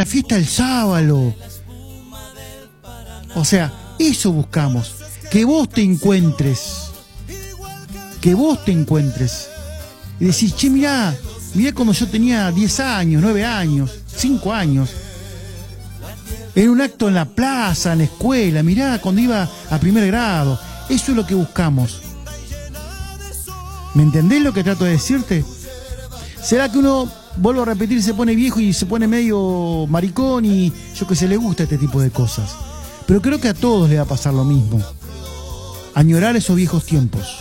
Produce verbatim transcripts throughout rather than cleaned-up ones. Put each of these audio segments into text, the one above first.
la fiesta del sábado. O sea, eso buscamos. Que vos te encuentres. Que vos te encuentres. Y decís, che, mirá, mirá cuando yo tenía diez años, nueve años, cinco años. En un acto en la plaza, en la escuela, mirá, cuando iba a primer grado. Eso es lo que buscamos. ¿Me entendés lo que trato de decirte? ¿Será que uno, vuelvo a repetir, se pone viejo y se pone medio maricón y yo que sé, le gusta este tipo de cosas? Pero creo que a todos le va a pasar lo mismo. Añorar esos viejos tiempos.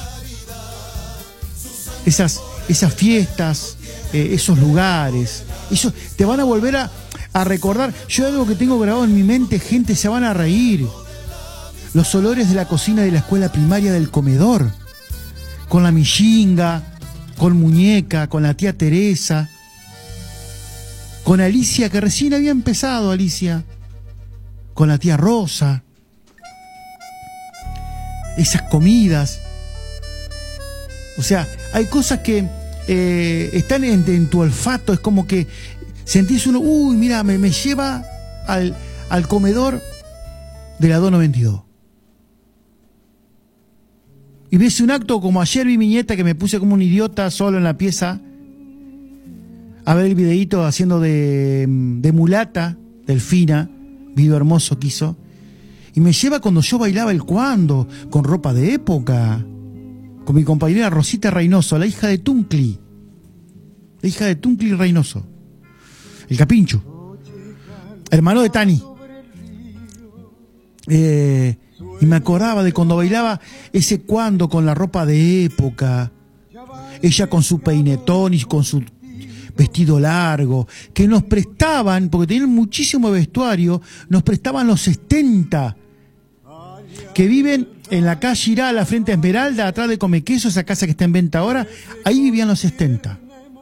Esas, esas fiestas, eh, esos lugares. Eso, te van a volver a... a recordar. Yo algo que tengo grabado en mi mente, gente, se van a reír. Los olores de la cocina de la escuela primaria, del comedor, con la millinga, con Muñeca, con la tía Teresa, con Alicia, que recién había empezado Alicia, con la tía Rosa, esas comidas. O sea, hay cosas que eh, están en, en tu olfato. Es como que sentís uno, uy, mira, me, me lleva al, al comedor de la dos noventa y dos. Y ves un acto como ayer vi mi nieta, que me puse como un idiota solo en la pieza a ver el videíto haciendo de, de mulata, Delfina, video hermoso que hizo. Y me lleva cuando yo bailaba el cuando, con ropa de época, con mi compañera Rosita Reynoso, la hija de Tuncli, la hija de Tuncli Reynoso. El Capincho, hermano de Tani. Eh, y me acordaba de cuando bailaba ese cuando con la ropa de época. Ella con su peinetón y con su vestido largo. Que nos prestaban, porque tenían muchísimo vestuario, nos prestaban los setenta. Que viven en la calle Irala, frente a Esmeralda, atrás de Comequeso, esa casa que está en venta ahora. Ahí vivían los setenta.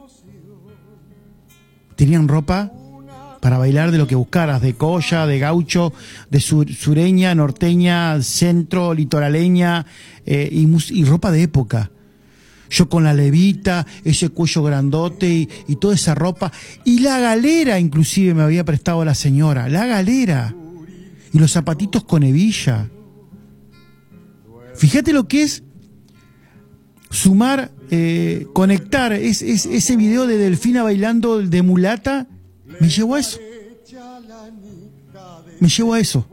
Tenían ropa para bailar de lo que buscaras, de colla, de gaucho, de sur, sureña, norteña, centro, litoraleña, eh, y, y ropa de época. Yo con la levita, ese cuello grandote y, y toda esa ropa. Y la galera inclusive me había prestado la señora, la galera. Y los zapatitos con hebilla. Fíjate lo que es sumar, eh, conectar es, es, ese video de Delfina bailando de mulata. Me llevó a eso. Me llevó a eso.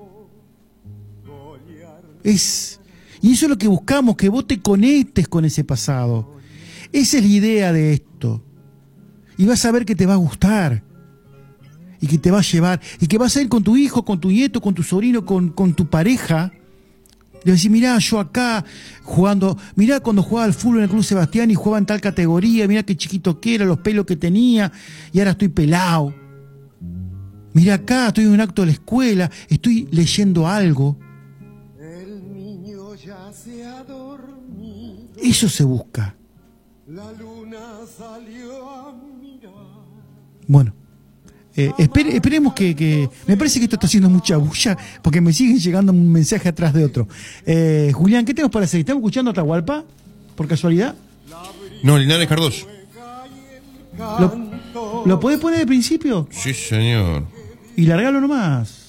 Es, y eso es lo que buscamos, que vos te conectes con ese pasado. Esa es la idea de esto. Y vas a ver que te va a gustar. Y que te va a llevar. Y que vas a ir con tu hijo, con tu nieto, con tu sobrino, con, con tu pareja. Le decís, mirá, yo acá jugando, mirá cuando jugaba al fútbol en el Club Sebastián y jugaba en tal categoría, mirá qué chiquito que era, los pelos que tenía, y ahora estoy pelado. Mirá acá, estoy en un acto de la escuela, estoy leyendo algo. Eso se busca. Bueno. Eh, espere, esperemos que, que... Me parece que esto está haciendo mucha bulla porque me siguen llegando un mensaje atrás de otro. Eh, Julián, ¿qué tenemos para hacer? ¿Estamos escuchando a Atahualpa? ¿Por casualidad? No, Linares Cardoso. ¿Lo, ¿Lo podés poner de principio? Sí, señor. Y largalo nomás.